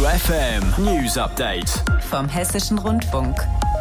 UFM News Update vom Hessischen Rundfunk.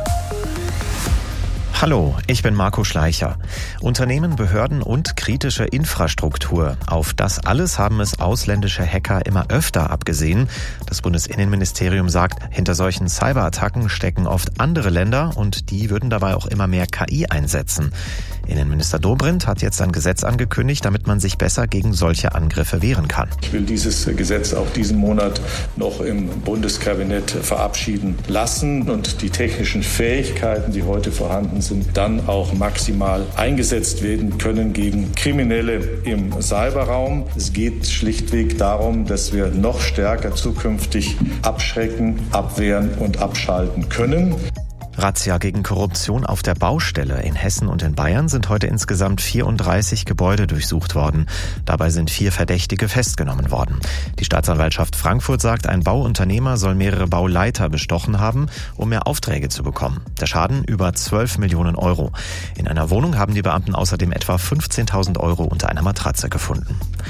Hallo, ich bin Marco Schleicher. Unternehmen, Behörden und kritische Infrastruktur. Auf das alles haben es ausländische Hacker immer öfter abgesehen. Das Bundesinnenministerium sagt, hinter solchen Cyberattacken stecken oft andere Länder und die würden dabei auch immer mehr KI einsetzen. Innenminister Dobrindt hat jetzt ein Gesetz angekündigt, damit man sich besser gegen solche Angriffe wehren kann. Ich will dieses Gesetz auch diesen Monat noch im Bundeskabinett verabschieden lassen und die technischen Fähigkeiten, die heute vorhanden sind, dann auch maximal eingesetzt werden können gegen Kriminelle im Cyberraum. Es geht schlichtweg darum, dass wir noch stärker zukünftig abschrecken, abwehren und abschalten können. Razzia gegen Korruption auf der Baustelle. In Hessen und in Bayern sind heute insgesamt 34 Gebäude durchsucht worden. Dabei sind 4 Verdächtige festgenommen worden. Die Staatsanwaltschaft Frankfurt sagt, ein Bauunternehmer soll mehrere Bauleiter bestochen haben, um mehr Aufträge zu bekommen. Der Schaden über 12 Millionen Euro. In einer Wohnung haben die Beamten außerdem etwa 15.000 Euro unter einer Matratze gefunden.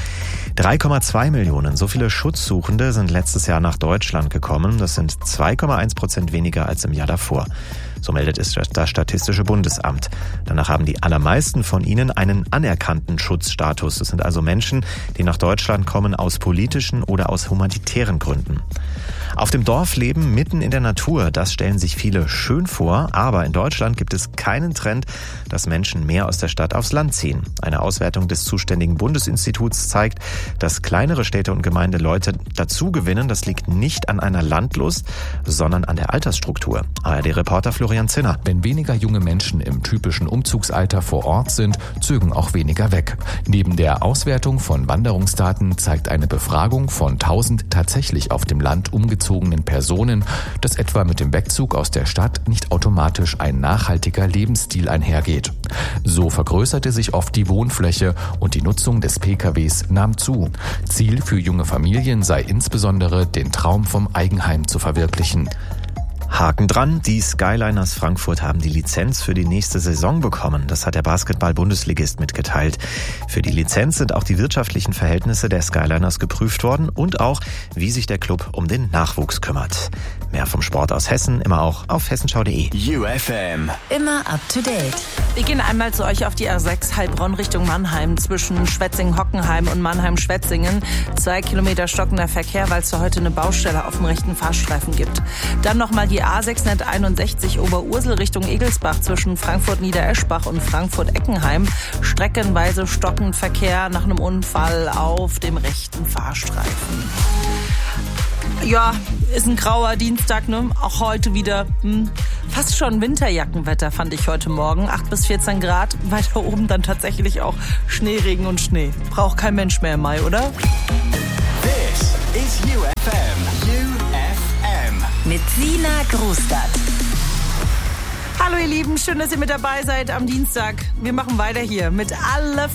3,2 Millionen, so viele Schutzsuchende sind letztes Jahr nach Deutschland gekommen. Das sind 2,1% weniger als im Jahr davor. So meldet es das Statistische Bundesamt. Danach haben die allermeisten von ihnen einen anerkannten Schutzstatus. Das sind also Menschen, die nach Deutschland kommen aus politischen oder aus humanitären Gründen. Auf dem Dorf leben mitten in der Natur, das stellen sich viele schön vor, aber in Deutschland gibt es keinen Trend, dass Menschen mehr aus der Stadt aufs Land ziehen. Eine Auswertung des zuständigen Bundesinstituts zeigt, dass kleinere Städte und Gemeinden Leute dazu gewinnen. Das liegt nicht an einer Landlust, sondern an der Altersstruktur. ARD-Reporter Florian Zinner. Wenn weniger junge Menschen im typischen Umzugsalter vor Ort sind, zögen auch weniger weg. Neben der Auswertung von Wanderungsdaten zeigt eine Befragung von 1000 tatsächlich auf dem Land umgezogenen Personen, dass etwa mit dem Wegzug aus der Stadt nicht automatisch ein nachhaltiger Lebensstil einhergeht. So vergrößerte sich oft die Wohnfläche und die Nutzung des PKWs nahm zu. Ziel für junge Familien sei insbesondere, den Traum vom Eigenheim zu verwirklichen. Haken dran, die Skyliners Frankfurt haben die Lizenz für die nächste Saison bekommen. Das hat der Basketball-Bundesligist mitgeteilt. Für die Lizenz sind auch die wirtschaftlichen Verhältnisse der Skyliners geprüft worden und auch, wie sich der Club um den Nachwuchs kümmert. Mehr vom Sport aus Hessen, immer auch auf hessenschau.de. UFM. Immer up to date. Wir gehen einmal zu euch auf die R6 Heilbronn Richtung Mannheim zwischen Schwetzingen-Hockenheim und Mannheim-Schwetzingen. 2 Kilometer stockender Verkehr, weil es da heute eine Baustelle auf dem rechten Fahrstreifen gibt. Dann nochmal die A661 Oberursel Richtung Egelsbach zwischen Frankfurt-Niedereschbach und Frankfurt-Eckenheim. Streckenweise stockend Verkehr nach einem Unfall auf dem rechten Fahrstreifen. Ja, ist ein grauer Dienstag, ne? Auch heute wieder fast schon Winterjackenwetter fand ich heute Morgen. 8 bis 14 Grad, weiter oben dann tatsächlich auch Schneeregen und Schnee. Braucht kein Mensch mehr im Mai, oder? This is UFM. UFM. Mit Sina Grustadt. Hallo ihr Lieben, schön, dass ihr mit dabei seid am Dienstag. Wir machen weiter hier mit Alle